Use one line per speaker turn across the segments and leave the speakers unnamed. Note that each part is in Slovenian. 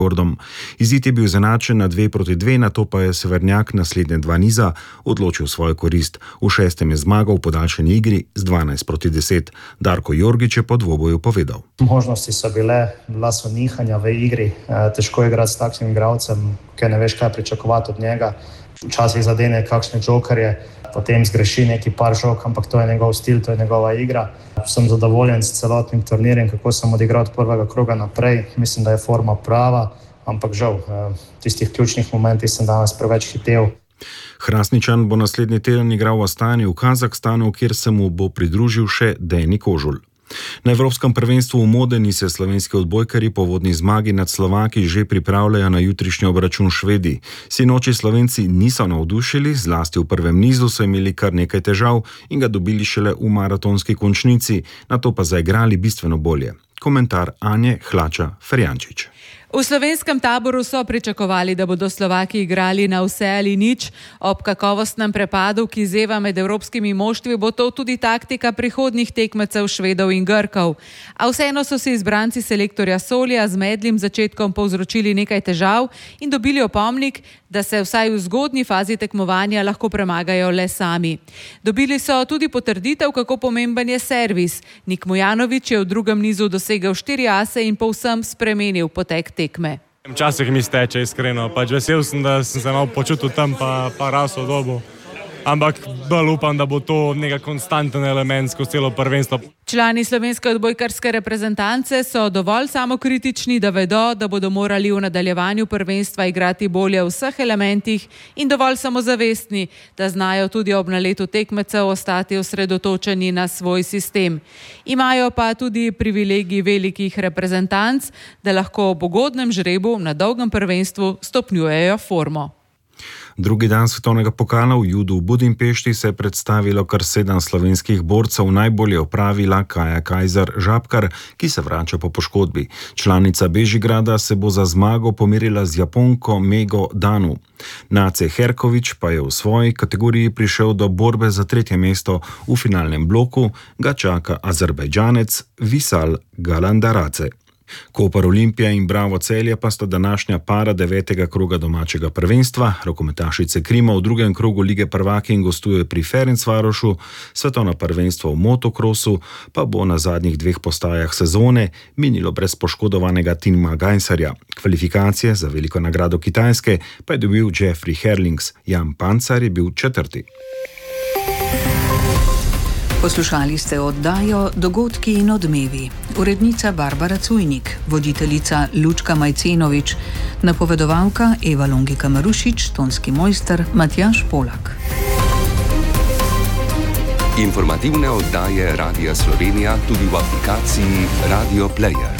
rekordom. Izid je bil izenačen na 2-2, nato pa je Severnjak naslednje dva niza odločil svojo korist. V 6. je zmagal v podaljšani igri z 12-10. Darko Jorgič je po dvoboju povedal.
Možnosti so bila so nihanja v igri. Težko je igrati s takšnim igralcem, ker ne veš, kaj pričakovati od njega. Včasih zadene kakšne džokerje, potem zgreši neki par žog, ampak to je njegov stil, to je njegova igra. Sem zadovoljen s celotnim turnirjem, kako sem odigral od prvega kroga naprej. Mislim, da je forma prava, ampak žal, v tistih ključnih momentih sem danes preveč hitel.
Hrastničan bo naslednji teden igral v Astani v Kazahstanu, kjer se mu bo pridružil še Deni Kožul. Na Evropskem prvenstvu v Modeni se slovenski odbojkarji po vodni zmagi nad Slovaki že pripravljajo na jutrišnji obračun Švediji. Sinoči Slovenci niso navdušili, zlasti v prvem nizu so imeli kar nekaj težav in ga dobili šele v maratonski končnici, nato pa zaigrali bistveno bolje. Komentar Anje Hlača-Ferjančič.
V slovenskem taboru so pričakovali, da bodo Slovaki igrali na vse ali nič. Ob kakovostnem prepadu, ki zeva med evropskimi moštvi, bo to tudi taktika prihodnjih tekmecev Švedov in Grkov. A vseeno so si izbranci selektorja Solija z medlim začetkom povzročili nekaj težav in dobili opomnik, da se vsaj v zgodnji fazi tekmovanja lahko premagajo le sami. Dobili so tudi potrditev, kako pomemben je servis. Nik Mujanović je v drugem nizu dosegel 4 ase in povsem spremenil potek tekme.
Včasih mi steče, iskreno. Vesel sem, da sem se malo počutil tam, pa rasel dobo. Ampak bolj upam, da bo to nek konstanten element skozi celo prvenstvo.
Člani slovenske odbojkarske reprezentance so dovolj samokritični, da vedo, da bodo morali v nadaljevanju prvenstva igrati bolje v vseh elementih in dovolj samozavestni, da znajo tudi ob naletu tekmecev ostati osredotočeni na svoj sistem. Imajo pa tudi privilegij velikih reprezentanc, da lahko ob ugodnem žrebu na dolgem prvenstvu stopnjujejo formo.
Drugi dan svetovnega pokala v judu v Budimpešti se je predstavilo kar 7 slovenskih borcev, najbolje opravila Kaja Kajzer Žabkar, ki se vrača po poškodbi. Članica Bežigrada se bo za zmago pomerila z Japonko Mego Danu. Nace Herković pa je v svoji kategoriji prišel do borbe za 3. mesto. V finalnem bloku ga čaka Azerbajdžanec Visal Galandarace. Koper Olimpija in Bravo Celje pa sta današnja para 9. kroga domačega prvenstva. Rokometašice Krima v drugem krogu lige prvakinj gostujejo pri Ferencvarošu, svetovno prvenstvo v motokrosu pa bo na zadnjih 2 postajah sezone minilo brez poškodovanega Tima Gajsarja. Kvalifikacije za veliko nagrado Kitajske pa je dobil Jeffrey Herlings. Jan Pancar je bil 4.
Poslušali ste oddajo Dogodki in odmevi. Urednica Barbara Cujnik, voditeljica Lučka Majcenović, napovedovalka Eva Longika Marušič, tonski mojster Matjaž Polak.
Informativne oddaje Radia Slovenija tudi v aplikaciji Radio Player.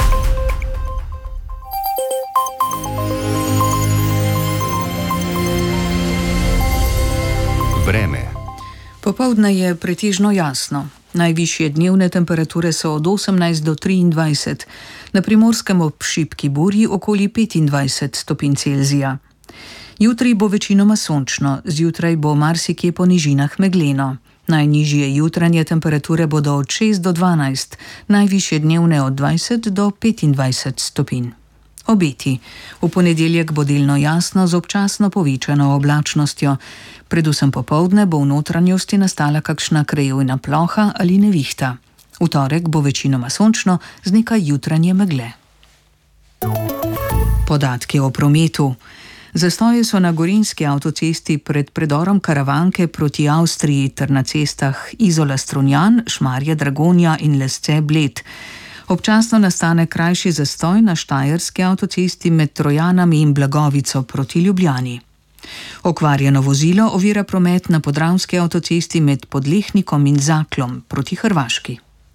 Vreme.
Popoldne je pretežno jasno. Najvišje dnevne temperature so od 18 do 23, na Primorskem ob šibki burji okoli 25 stopinj Celzija. Jutri bo večinoma sončno, zjutraj bo marsikje po nižinah megleno. Najnižje jutranje temperature bodo od 6 do 12, najvišje dnevne od 20 do 25 stopinj. Obeti. V ponedeljek bo delno jasno z občasno povečano oblačnostjo. Predvsem popoldne bo v notranjosti nastala kakšna krajevna ploha ali nevihta. V torek bo večinoma sončno z nekaj jutranje megle. Podatki o prometu. Zastoje so na Gorenjski avtocesti pred predorom Karavanke proti Avstriji ter na cestah Izola-Strunjan, Šmarje-Dragonja in Lesce-Bled. Občasno nastane krajši zastoj na Štajerski avtocesti med Trojanami in Blagovico proti Ljubljani. Okvarjeno vozilo ovira promet na Podravski avtocesti med Podlehnikom in Zaklom proti Hrvaški.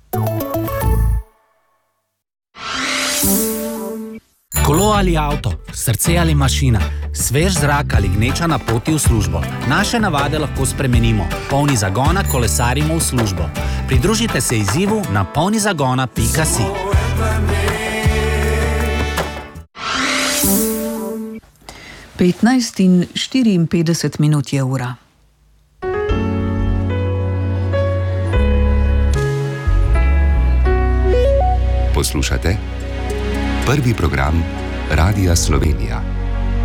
Kolo ali avto, srce ali mašina, svež zrak ali gneča na poti v službo. Naše navade lahko spremenimo. Polni zagona kolesarimo v službo. Pridružite se izzivu na polnizagona.si.
Petnajst in 54 minut je ura.
Poslušate? Prvi program Radia Slovenija.